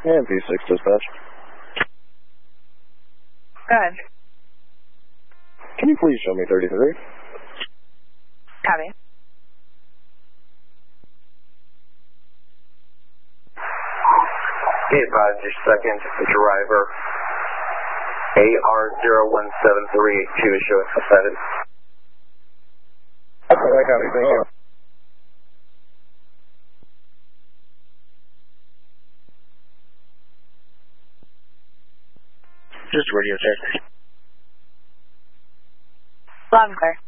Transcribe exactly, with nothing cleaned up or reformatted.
And V six dispatch. Go ahead. Can you please show me thirty-three? Copy. Be advised your second driver, A R zero one seven three eight two, is showing suspended. Okay, I copy, thank you. Just radio check. Loud and clear.